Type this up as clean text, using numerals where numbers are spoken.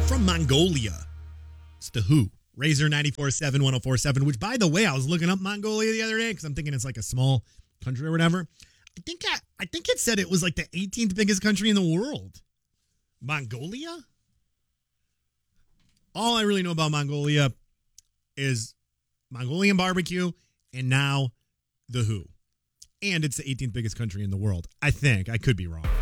From Mongolia. It's The Who. Razor 94.7, 104.7, which, by the way, I was looking up Mongolia the other day because I'm thinking it's like a small country or whatever. I think it said it was like the 18th biggest country in the world. Mongolia? All I really know about Mongolia is Mongolian barbecue and now The Who. And it's the 18th biggest country in the world. I think. I could be wrong.